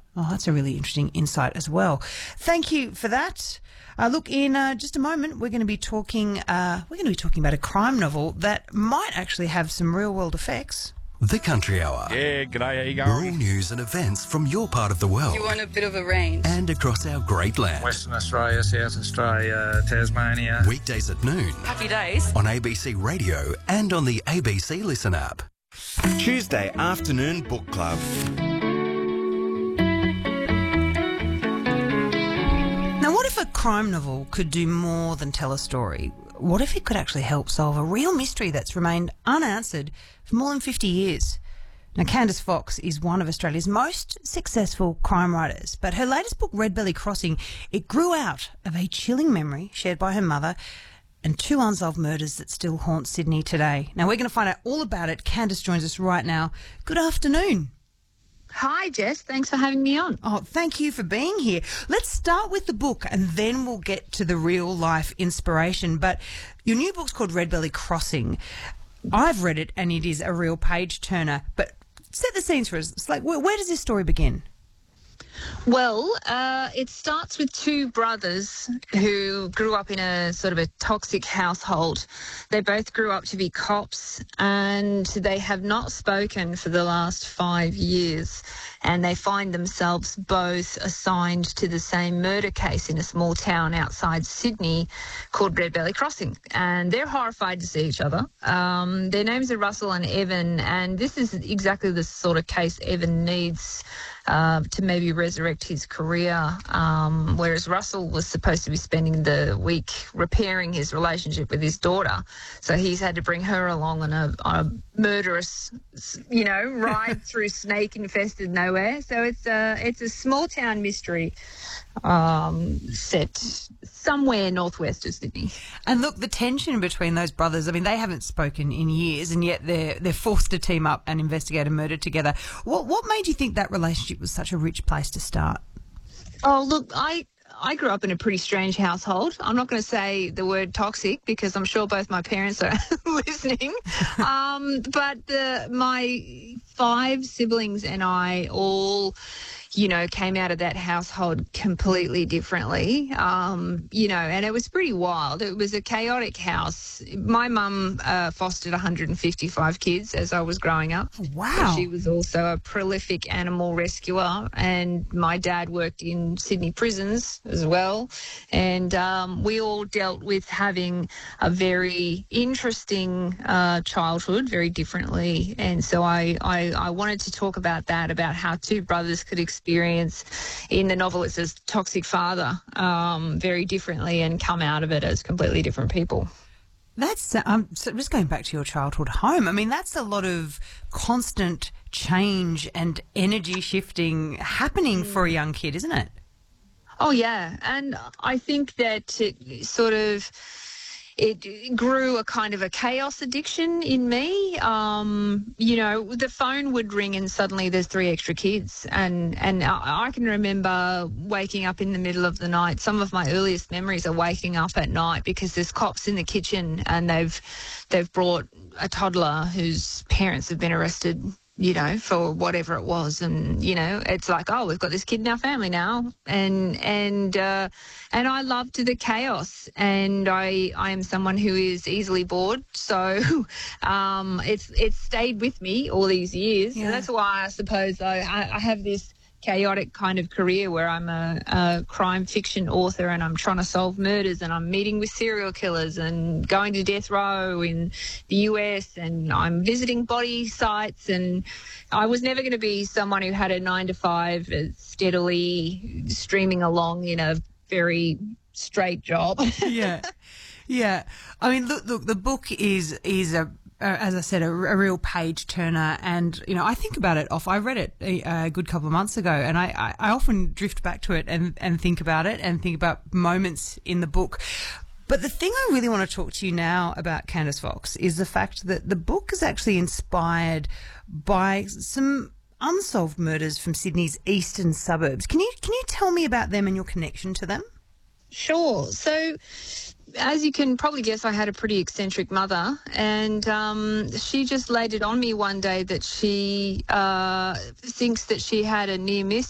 Oh, that's a really interesting insight as well. Thank you for that. Look, in just a moment, we're going to be talking about a crime novel that might actually have some real-world effects. The Country Hour. Yeah, g'day, how you going? Rural news and events from your part of the world. You want a bit of a range. And across our great land. Western Australia, South Australia, Tasmania. Weekdays at noon. Happy days. On ABC Radio and on the ABC Listen app. Tuesday afternoon book club. Now, what if a crime novel could do more than tell a story? What if it could actually help solve a real mystery that's remained unanswered for more than 50 years? Now, Candice Fox is one of Australia's most successful crime writers, but her latest book, Red Belly Crossing, it grew out of a chilling memory shared by her mother and 2 unsolved murders that still haunt Sydney today. Now, we're going to find out all about it. Candice joins us right now. Good afternoon. Hi, Jess. Thanks for having me on. Oh, thank you for being here. Let's start with the book and then we'll get to the real-life inspiration. But your new book's called Red Belly Crossing. I've read it and it is a real page-turner. But set the scenes for us. It's like, where does this story begin? Well, it starts with 2 brothers who grew up in a sort of a toxic household. They both grew up to be cops and they have not spoken for the last 5 years. And they find themselves both assigned to the same murder case in a small town outside Sydney called Red Belly Crossing. And they're horrified to see each other. Their names are Russell and Evan, and this is exactly the sort of case Evan needs to maybe resurrect his career, whereas Russell was supposed to be spending the week repairing his relationship with his daughter. So he's had to bring her along on a murderous, ride through snake-infested nowhere. So it's a small-town mystery set somewhere northwest of Sydney. And look, the tension between those brothers, I mean, they haven't spoken in years and yet they're forced to team up and investigate a murder together. What made you think that relationship was such a rich place to start? Oh, look, I grew up in a pretty strange household. I'm not going to say the word toxic because I'm sure both my parents are listening. But my 5 siblings and I all, came out of that household completely differently, and it was pretty wild. It was a chaotic house. My mum fostered 155 kids as I was growing up. Wow. She was also a prolific animal rescuer, and my dad worked in Sydney prisons as well. And we all dealt with having a very interesting childhood, very differently. And so I wanted to talk about that, about how 2 brothers could experience, in the novel it says toxic father, very differently and come out of it as completely different people. That's so just going back to your childhood home. I mean, that's a lot of constant change and energy shifting happening for a young kid, isn't it? Oh, yeah. And I think that it grew a kind of a chaos addiction in me. The phone would ring and suddenly there's 3 extra kids. And I can remember waking up in the middle of the night. Some of my earliest memories are waking up at night because there's cops in the kitchen and they've brought a toddler whose parents have been arrested, for whatever it was. And, it's like, oh, we've got this kid in our family now. And I loved the chaos. And I am someone who is easily bored. So it's stayed with me all these years. Yeah. And that's why I suppose I have this chaotic kind of career where I'm a crime fiction author and I'm trying to solve murders and I'm meeting with serial killers and going to death row in the US and I'm visiting body sites, and I was never going to be someone who had a 9-to-5 steadily streaming along in a very straight job. Yeah. I mean, look, the book is as I said, a real page turner, and I think about it I read it a good couple of months ago, and I often drift back to it and think about it and think about moments in the book. But the thing I really want to talk to you now about, Candice Fox, is the fact that the book is actually inspired by some unsolved murders from Sydney's eastern suburbs. Can you tell me about them and your connection to them? Sure. So, as you can probably guess, I had a pretty eccentric mother, and she just laid it on me one day that she thinks that she had a near miss